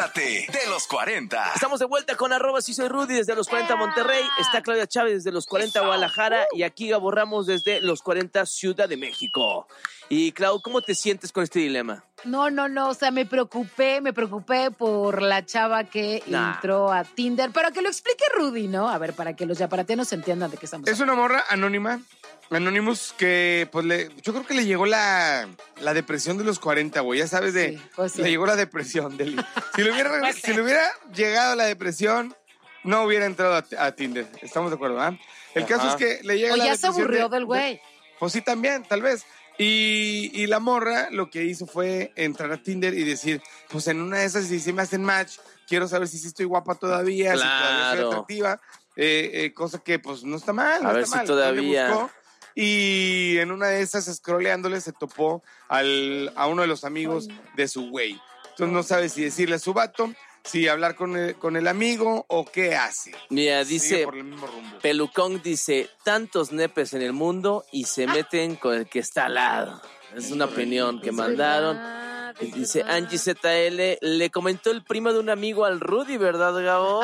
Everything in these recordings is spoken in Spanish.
De los 40. Estamos de vuelta con @sí soy Rudy desde los 40 Monterrey. Está Claudia Chávez desde los 40 Guadalajara. Y aquí Gabo Ramos desde los 40 Ciudad de México. Y Clau, ¿cómo te sientes con este dilema? No, o sea, me preocupé por la chava que entró a Tinder. Pero que lo explique Rudy, ¿no? A ver, para que los yaparatenos entiendan de qué estamos hablando. Es una morra anónima. Anonymous que, pues, yo creo que le llegó la depresión de los 40, güey. Ya sabes, Sí. le llegó la depresión. Si le hubiera llegado la depresión, no hubiera entrado a Tinder. ¿Estamos de acuerdo, ah? El caso es que le llega la ya depresión. se aburrió del güey. Pues sí, también, tal vez. Y la morra lo que hizo fue entrar a Tinder y decir, pues en una de esas, si se me hacen match, quiero saber si sí estoy guapa todavía, si todavía soy atractiva. Cosa que, pues, no está mal. A ver si todavía... Y en una de esas, scrolleándole, se topó a uno de los amigos de su güey. Entonces no sabe si decirle a su vato, si hablar con el amigo o qué hace. Mira, dice, por el mismo rumbo. Pelucón dice, tantos nepes en el mundo y se meten con el que está al lado. Es una opinión que mandaron. Dice Angie ZL, le comentó el primo de un amigo al Rudy, ¿verdad, Gabo?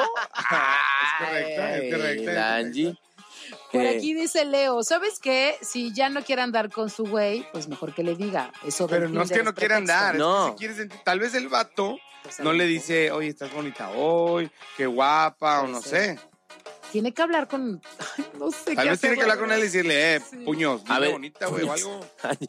Es correcto. La Angie. Por aquí dice Leo, ¿sabes qué? Si ya no quiere andar con su güey, pues mejor que le diga. Eso pero no es que no quiera andar, no. Es que si quiere sentir, tal vez el vato no le dice, oye, estás bonita hoy, qué guapa, o no sé. Tiene que hablar con... no sé. Tal vez tiene que hablar con él y decirle, Sí. puños, A ver, bonita, güey, o algo.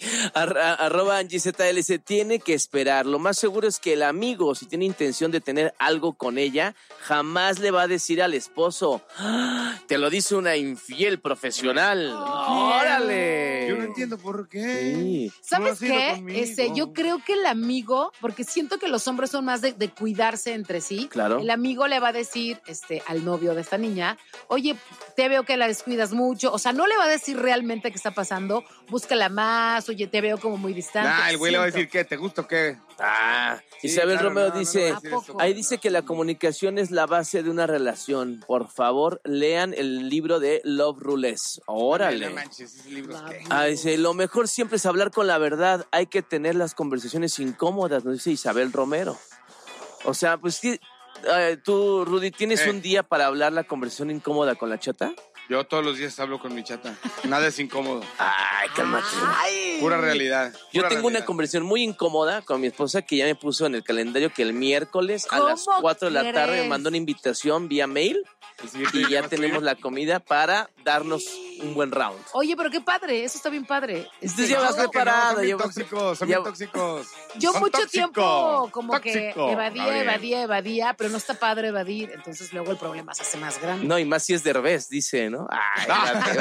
@Angie ZL se tiene que esperar. Lo más seguro es que el amigo, si tiene intención de tener algo con ella, jamás le va a decir al esposo, ¡ah! Te lo dice una infiel profesional. ¡Órale! Yo no entiendo por qué. Sí. ¿Sabes No ha sido qué? conmigo. Yo creo que el amigo, porque siento que los hombres son más de cuidarse entre sí. Claro. El amigo le va a decir al novio de esta niña, oye, te veo que la descuidas mucho. O sea, no le va a decir realmente qué está pasando. Búscala más. Oye, te veo como muy distante. El güey le va a decir, ¿qué? ¿Te gusta o qué? Isabel claro, Romeo no dice, va a decir eso. ahí dice que la comunicación es la base de una relación. Por favor, lean el libro de Love Rules. Órale. No manches, ese libro es que... Dice, lo mejor siempre es hablar con la verdad. Hay que tener las conversaciones incómodas, nos dice Isabel Romero. O sea, pues tú, Rudy, ¿tienes un día para hablar la conversación incómoda con la chata? Yo todos los días hablo con mi chata. Nada es incómodo. Ay, cálmate. Pura realidad. Yo pura tengo una realidad. conversación muy incómoda con mi esposa que ya me puso en el calendario que el miércoles a las 4 de la tarde me crees? mandó una invitación vía mail El siguiente y día ya más tenemos tuyo. la comida para darnos un buen round. Oye, pero qué padre, eso está bien padre. Entonces ya vas No, que preparado. Son bien ya vas- tóxicos, son ya- bien tóxicos. Yo Son mucho tóxicos, tiempo como tóxico. que Está bien. evadía, pero no está padre evadir. Entonces luego el problema se hace más grande. No, y más si es de revés, dice, ¿no? Ay,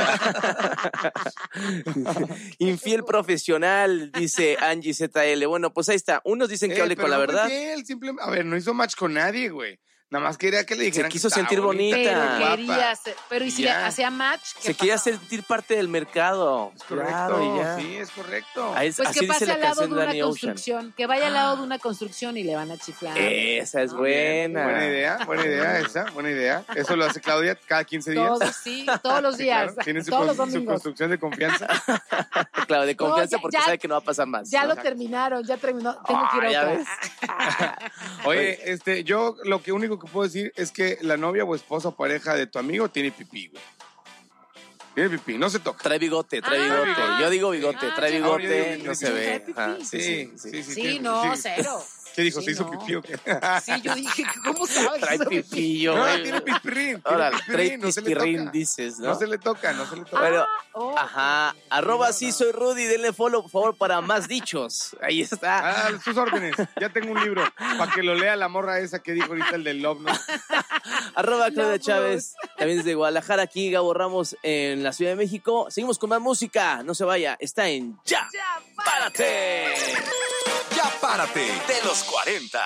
infiel profesional, dice Angie ZL. Bueno, pues ahí está. Unos dicen que hable Pero con la no fue verdad. infiel, a ver, no hizo match con nadie, güey. Nada más quería que le dijeran quiso que estaba sentir bonita. Pero guapa. quería hacer, pero ¿y si le Ya. hacía match? ¿Qué Se quería pasó? sentir parte del mercado. Es correcto, Claro, y ya. sí, es correcto. Ahí- Pues así que dice pase la al lado canción de de una Danny Ocean. construcción, que vaya al lado de una construcción y le van a chiflar. Esa es Bien, buena. buena idea esa, buena idea. Eso lo hace Claudia cada 15 días. Todos los días, Claro, tiene su, todos los su domingos. construcción de confianza. Claro, de confianza No, ya- porque ya- sabe que no va a pasar más. Ya ¿no? lo terminaron, ya terminó. Tengo que ir a ya otra. ves. Oye, yo lo que único que puedo decir es que la novia o esposa o pareja de tu amigo tiene pipí, güey. Tiene pipí, no se toca. Trae bigote, trae bigote. Yo digo bigote, trae ya. bigote, Ahora yo digo no se ve. pipí. Ah, Sí, tiene- no, sí. cero. ¿Qué dijo? Sí, ¿Se hizo no. pipí o qué? Sí, yo dije, ¿cómo sabes? Trae Eso? pipillo, No, güey. tiene pispirrín. Ahora, Tiene trae pispirrín, no se le pispirrín, toca. dices, ¿no? No se le toca, no se le toca. Pero, Oh. ajá, @sí soy Rudy, denle follow, por favor, para más dichos. Ahí está. Sus órdenes. Ya tengo un libro para que lo lea la morra esa que dijo ahorita el del Love, ¿no? @Claudia Chávez, también desde Guadalajara, aquí Gabo Ramos en la Ciudad de México. Seguimos con más música, no se vaya, está en Ya, Párate. Ya párate de los 40.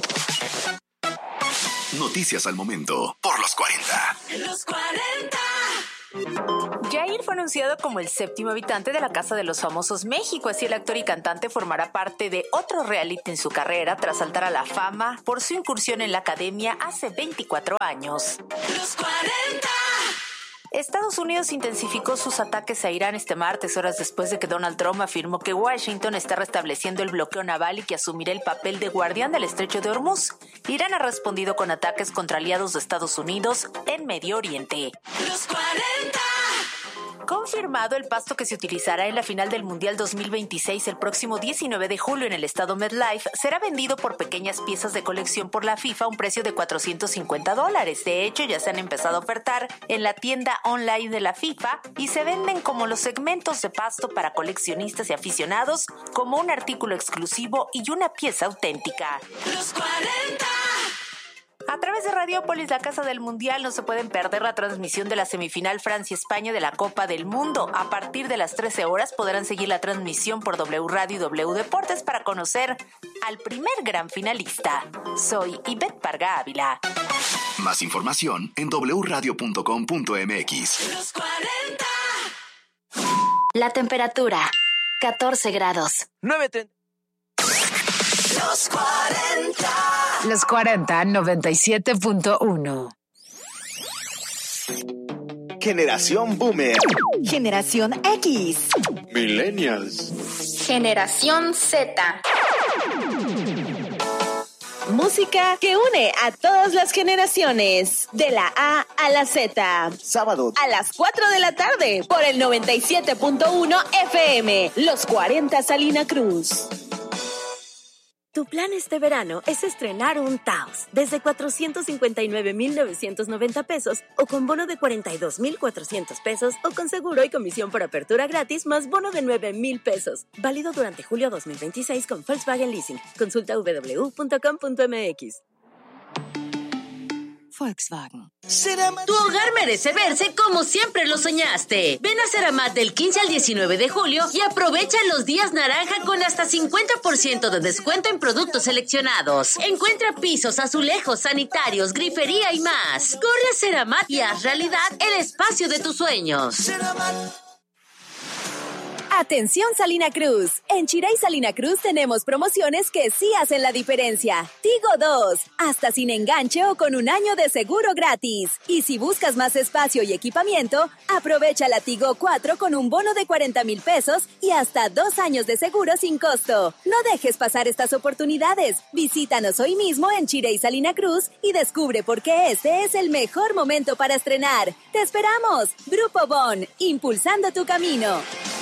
Noticias al momento por los 40. Los 40. Jair fue anunciado como el séptimo habitante de la Casa de los Famosos México, así el actor y cantante formará parte de otro reality en su carrera tras saltar a la fama por su incursión en la academia hace 24 años. Los 40. Estados Unidos intensificó sus ataques a Irán este martes, horas después de que Donald Trump afirmó que Washington está restableciendo el bloqueo naval y que asumirá el papel de guardián del estrecho de Hormuz. Irán ha respondido con ataques contra aliados de Estados Unidos en Medio Oriente. Los 40. Confirmado el pasto que se utilizará en la final del Mundial 2026 el próximo 19 de julio en el estado MetLife será vendido por pequeñas piezas de colección por la FIFA a un precio de $450. De hecho, ya se han empezado a ofertar en la tienda online de la FIFA y se venden como los segmentos de pasto para coleccionistas y aficionados, como un artículo exclusivo y una pieza auténtica. Los 40. A través de Radiopolis, la Casa del Mundial, no se pueden perder la transmisión de la semifinal Francia-España de la Copa del Mundo. A partir de las 13 horas podrán seguir la transmisión por W Radio y W Deportes para conocer al primer gran finalista. Soy Ivette Parga Ávila. Más información en wradio.com.mx. Los 40. La temperatura, 14 grados. 9:30. Los 40. Los 40, 97.1. Generación Boomer. Generación X. Millennials. Generación Z. Música que une a todas las generaciones. De la A a la Z. Sábado A las 4 de la tarde por el 97.1 FM. Los 40 Salina Cruz. Tu plan este verano es estrenar un Taos desde 459,990 pesos o con bono de 42,400 pesos o con seguro y comisión por apertura gratis más bono de 9,000 pesos. Válido durante julio 2026 con Volkswagen Leasing. Consulta www.com.mx. Volkswagen. Tu hogar merece verse como siempre lo soñaste. Ven a Ceramat del 15 al 19 de julio y aprovecha los días naranja con hasta 50% de descuento en productos seleccionados. Encuentra pisos, azulejos, sanitarios, grifería y más. Corre a Ceramat y haz realidad el espacio de tus sueños. Atención Salina Cruz. En Chirey Salina Cruz tenemos promociones que sí hacen la diferencia. Tigo 2, hasta sin enganche o con un año de seguro gratis. Y si buscas más espacio y equipamiento, aprovecha la Tigo 4 con un bono de 40,000 pesos y hasta 2 años de seguro sin costo. No dejes pasar estas oportunidades. Visítanos hoy mismo en Chirey Salina Cruz y descubre por qué este es el mejor momento para estrenar. ¡Te esperamos! Grupo Bon, impulsando tu camino.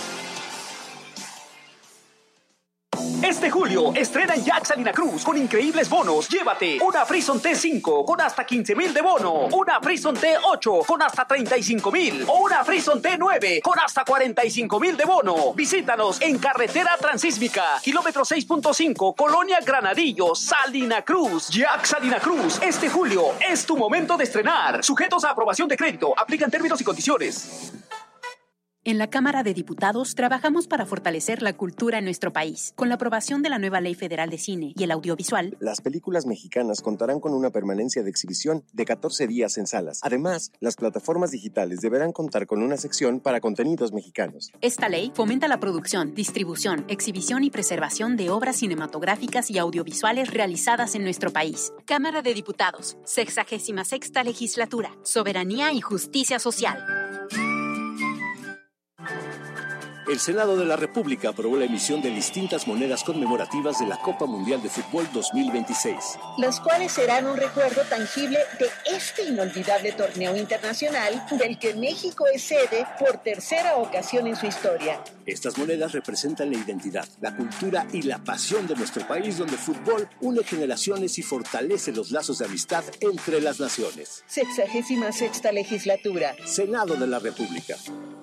Este julio estrena en Jack Salina Cruz con increíbles bonos. Llévate una Frison T5 con hasta 15,000 de bono, una Frison T8 con hasta 35,000 o una Frison T9 con hasta 45,000 de bono. Visítanos en Carretera Transísmica, kilómetro 6.5, Colonia Granadillo, Salina Cruz. Jack Salina Cruz, este julio es tu momento de estrenar. Sujetos a aprobación de crédito. Aplican términos y condiciones. En la Cámara de Diputados trabajamos para fortalecer la cultura en nuestro país. Con la aprobación de la nueva Ley Federal de Cine y el Audiovisual, las películas mexicanas contarán con una permanencia de exhibición de 14 días en salas. Además, las plataformas digitales deberán contar con una sección para contenidos mexicanos. Esta ley fomenta la producción, distribución, exhibición y preservación de obras cinematográficas y audiovisuales realizadas en nuestro país. Cámara de Diputados, 66ª Legislatura, Soberanía y Justicia Social. El Senado de la República aprobó la emisión de distintas monedas conmemorativas de la Copa Mundial de Fútbol 2026. Los cuales serán un recuerdo tangible de este inolvidable torneo internacional del que México es sede por tercera ocasión en su historia. Estas monedas representan la identidad, la cultura y la pasión de nuestro país, donde el fútbol une generaciones y fortalece los lazos de amistad entre las naciones. 66ª Legislatura. Senado de la República.